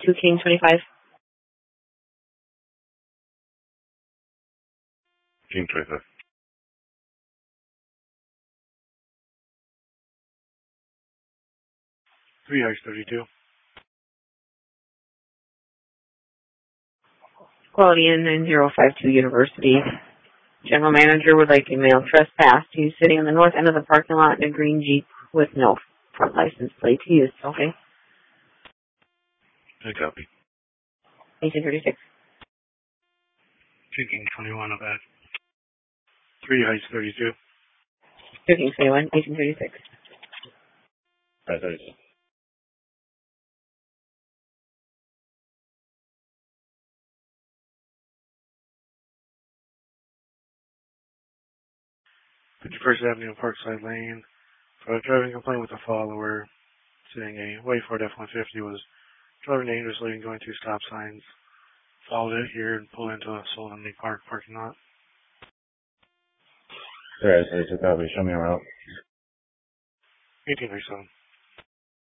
2 King 25. King 25. 3 Ice 32. Quality Inn 9052 University. General manager would like a male trespass. He's sitting in the north end of the parking lot in a green Jeep with no front license plate. He is okay. I copy. 1836. King 21 of that. 3 Ice 32. 2 King 21. 1836. 536. First Avenue, Parkside Lane. For a driving complaint with a follower saying a white Ford F-150 was driving dangerously and going through stop signs. Followed it here and pulled into a Sullivan Lake Park parking lot. Alright, so copy. Show me around. 1837.